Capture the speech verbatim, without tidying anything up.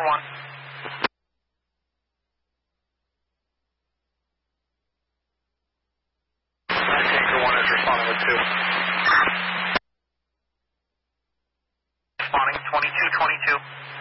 one. Anchor one is responding with two. Responding twenty-two twenty-two.